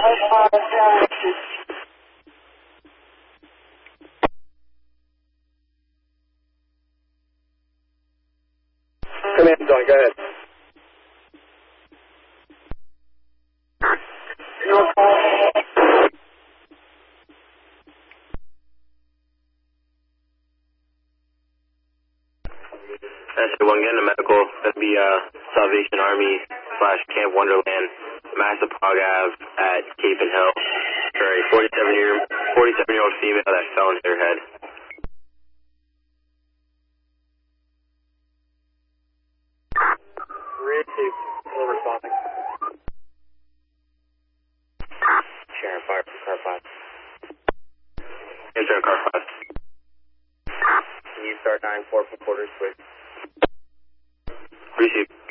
Command zone, go ahead. SJ1 getting a medical. Going to be Salvation Army / Camp Wonderland, Massapog Ave at Cape and Hill. For a 47-year-old female that fell into her head. Receive. Still responding. Sharon fire from car 5. Enter car 5. Can you start 9-4 from quarters, please? Receive.